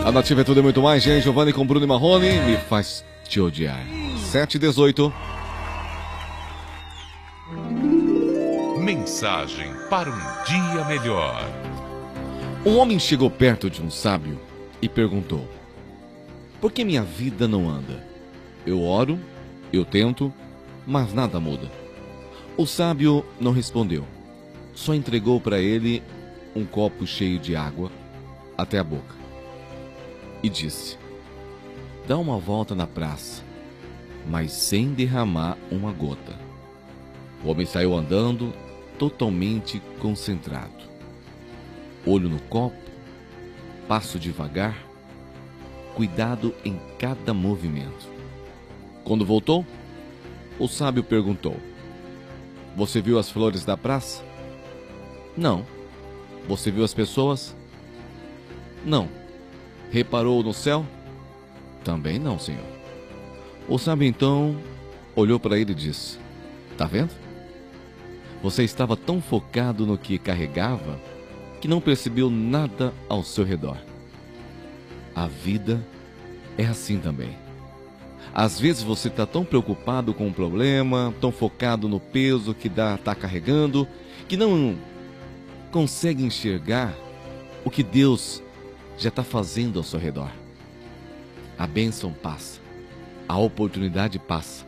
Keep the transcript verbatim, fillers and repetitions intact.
A Nativa é tudo e muito mais, gente. Giovanni com Bruno e Marrone, me faz te odiar. sete e dezoito. Mensagem para um dia melhor. Um homem chegou perto de um sábio e perguntou: por que minha vida não anda? Eu oro, eu tento, mas nada muda. O sábio não respondeu, só entregou para ele um copo cheio de água até a boca e disse: dá uma volta na praça, mas sem derramar uma gota. O homem saiu andando, totalmente concentrado. Olho no copo, passo devagar, cuidado em cada movimento. Quando voltou, o sábio perguntou: você viu as flores da praça? Não. Você viu as pessoas? Não. Reparou no céu? Também não, senhor. O sábio então olhou para ele e disse: tá vendo? Você estava tão focado no que carregava que não percebeu nada ao seu redor. A vida é assim também. Às vezes você está tão preocupado com o problema, tão focado no peso que está carregando, que não consegue enxergar o que Deus já está fazendo ao seu redor. A bênção passa, a oportunidade passa,